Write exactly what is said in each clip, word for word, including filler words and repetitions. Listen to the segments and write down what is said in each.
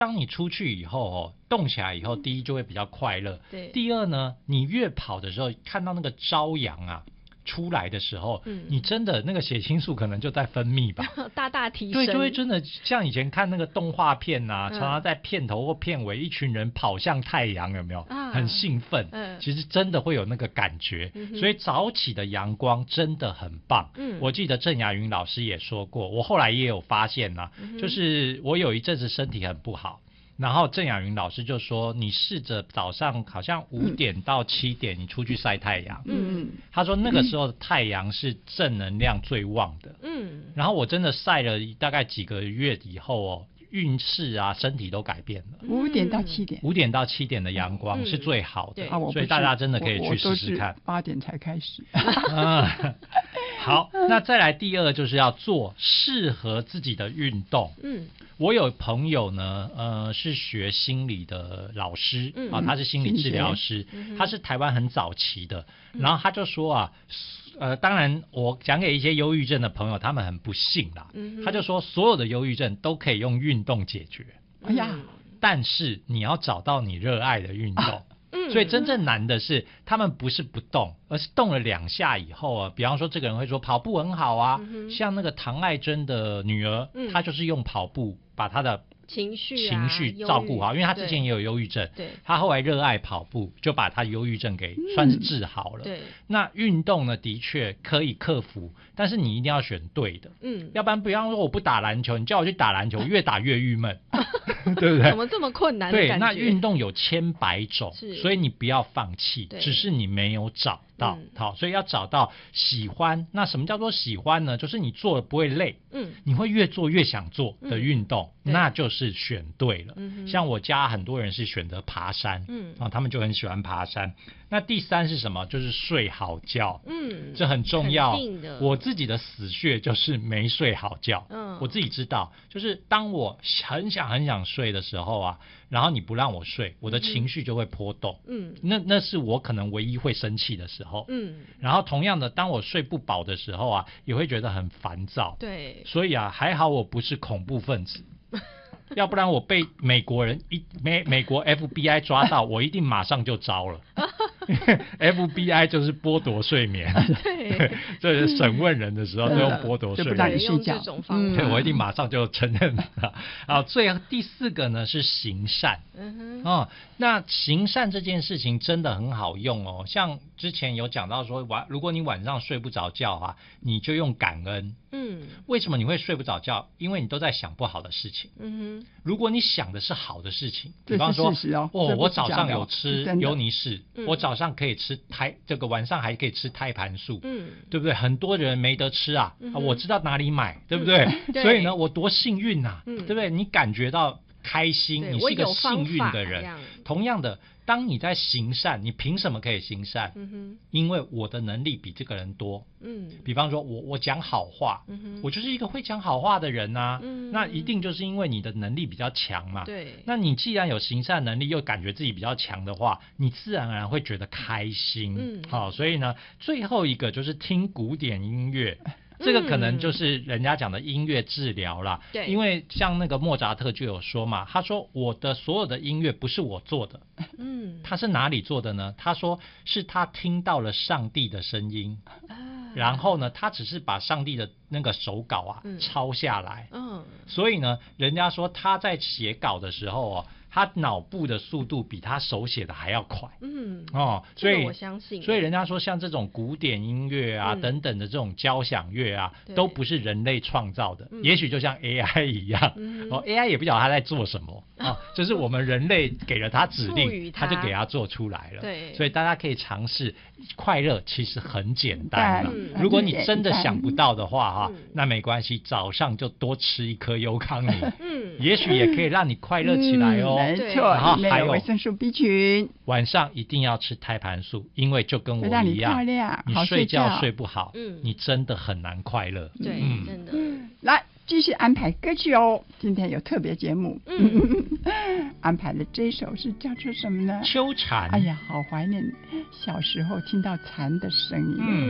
当你出去以后哦，动起来以后，第一就会比较快乐。 对。 第二呢，你越跑的时候，看到那个朝阳啊出来的时候，嗯，你真的那个血清素可能就在分泌吧， 大大提升。 对，就会真的像以前看那个动画片啊，嗯、常常在片头或片尾，一群人跑向太阳，有没有？啊、很兴奋。嗯，其实真的会有那个感觉。嗯、所以早起的阳光真的很棒。嗯，我记得郑雅云老师也说过，我后来也有发现啊，嗯、就是我有一阵子身体很不好。然后郑雅云老师就说：“你试着早上好像五点到七点，你出去晒太阳。嗯，他说那个时候太阳是正能量最旺的。嗯，然后我真的晒了大概几个月以后哦，运势啊，身体都改变了。 五点到七点， 五点到七点的阳光是最好的，嗯、所以大家真的可以去试试看。 八点才开始。 嗯，好，那再来第二就是要做适合自己的运动。嗯。”我有朋友呢，呃，是学心理的老师、嗯、啊，他是心理治疗师，嗯、他是台湾很早期的，嗯、然后他就说啊，呃，当然我讲给一些忧郁症的朋友，他们很不幸啦，嗯、他就说所有的忧郁症都可以用运动解决，哎呀，但是你要找到你热爱的运动。啊所以真正难的是，他们不是不动，而是动了两下以后啊，比方说这个人会说跑步很好啊，嗯、像那个唐爱珍的女儿，嗯、她就是用跑步把她的情绪、啊、 情绪照顾好，因为她之前也有忧郁症，对，她后来热爱跑步，就把她忧郁症给算是治好了。嗯、对，那运动呢，的确可以克服，但是你一定要选对的，嗯，要不然比方说我不打篮球，你叫我去打篮球，越打越郁闷。对不对？ 怎么这么困难的感觉？ 对，那运动有千百种，所以你不要放弃，只是你没有找到。嗯、好，所以要找到喜欢。那什么叫做喜欢呢？就是你做了不会累，嗯，你会越做越想做的运动，嗯、那就是选对了。嗯、像我家很多人是选择爬山，嗯，啊，他们就很喜欢爬山。那第三是什么？就是睡好觉，嗯，这很重要。我自己的死穴就是没睡好觉，嗯，我自己知道，就是当我很想很想睡的时候啊，然后你不让我睡，我的情绪就会波动，嗯，那那是我可能唯一会生气的时候，嗯，然后同样的，当我睡不饱的时候啊，也会觉得很烦躁，对，所以啊，还好我不是恐怖分子。要不然我被美国人一美美国 F B I 抓到，我一定马上就招了。F B I 就是剥夺睡眠，对，这是审问人的时候都用剥夺睡眠，就不让你睡觉。嗯，对，我一定马上就承认了。好，最后第四个呢是行善。嗯哼，哦，那行善这件事情真的很好用哦。像之前有讲到说，晚如果你晚上睡不着觉啊，你就用感恩。嗯，为什么你会睡不着觉？因为你都在想不好的事情。嗯哼，如果你想的是好的事情，比方说，哦，哦我早上有吃尤尼氏，嗯、我早上可以吃胎，这个晚上还可以吃胎盘素，嗯，对不对？很多人没得吃啊，嗯、啊我知道哪里买，对不对？嗯、对所以呢，我多幸运啊，嗯、对不对？你感觉到开心，你是一个幸运的人。同样的。当你在行善，你凭什么可以行善？嗯哼，因为我的能力比这个人多。嗯，比方说我我讲好话，嗯哼，我就是一个会讲好话的人啊。嗯，那一定就是因为你的能力比较强嘛。对，那你既然有行善能力，又感觉自己比较强的话，你自然而然会觉得开心。嗯，好，所以呢，最后一个就是听古典音乐。这个可能就是人家讲的音乐治疗啦，对，因为像那个莫扎特就有说嘛，他说我的所有的音乐不是我做的，嗯，他是哪里做的呢？他说是他听到了上帝的声音，啊、然后呢，他只是把上帝的那个手稿啊、嗯、抄下来，嗯，所以呢，人家说他在写稿的时候哦。他脑部的速度比他手写的还要快，嗯，哦，所以我相信， 所以人家说像这种古典音乐啊、嗯、等等的这种交响乐啊，都不是人类创造的，嗯、也许就像 A I 一样，嗯、哦 ，A I 也不晓得他在做什么，哦，就是我们人类给了他指令，他就给他做出来了，对，所以大家可以尝试，快乐其实很简单了，嗯、如果你真的想不到的话哈，嗯、那没关系，早上就多吃一颗优康宁，嗯，也许也可以让你快乐起来哦。嗯没错，然后还有维生素 B 群。 晚上一定要吃胎盘素，因为就跟我一样， 你漂亮， 你睡觉睡不好，嗯，你真的很难快乐。 对，嗯、真的。 来，继续安排歌曲哦。今天有特别节目，嗯，安排的这一首是叫做什么呢？ 秋蝉。 哎呀，好怀念小时候听到蝉的声音。嗯。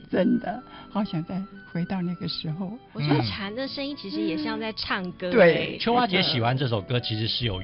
真的好想再回到那个时候。 我觉得蝉的声音其实也像在唱歌。 对， 秋花姐喜欢这首歌，其实是有